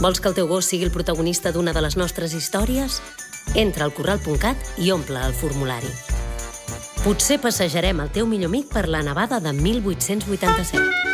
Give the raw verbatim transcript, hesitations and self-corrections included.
Vols que el teu gos sigui el protagonista d'una de les nostres històries? Entra al corral punt cat i omple el formulari. Potser passejarem el teu millor amic per la nevada de mil vuit-cents vuitanta-set.